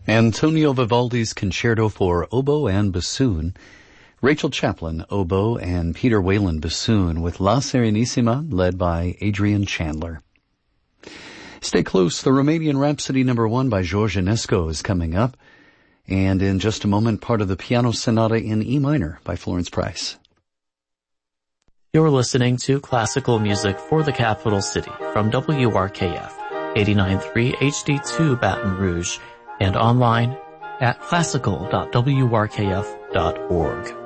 Antonio Vivaldi's Concerto for Oboe and Bassoon, Rachel Chaplin, oboe, and Peter Whalen, bassoon, with La Serenissima, led by Adrian Chandler. Stay close, the Romanian Rhapsody No. 1 by George Enescu is coming up, and in just a moment, part of the Piano Sonata in E minor by Florence Price. You're listening to Classical Music for the Capital City from WRKF, 89.3 HD2 Baton Rouge, and online at classical.wrkf.org.